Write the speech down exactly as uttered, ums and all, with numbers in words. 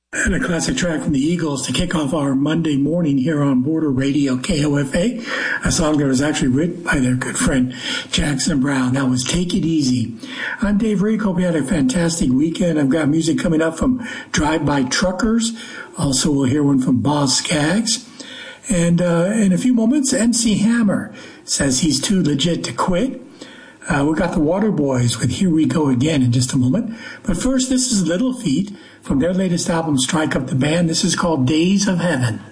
And a classic track from the Eagles to kick off our Monday morning here on Border Radio K O F A, a song that was actually written by their good friend Jackson Browne. That was Take It Easy. I'm Dave Reed. Hope you had a fantastic weekend. I've got music coming up from Drive By Truckers. Also, we'll hear one from Boz Scaggs. And uh, in a few moments, M C Hammer says he's too legit to quit. Uh, we got the Waterboys with Here We Go Again in just a moment. But first, this is Little Feat from their latest album, Strike Up the Band. This is called Days of Heaven.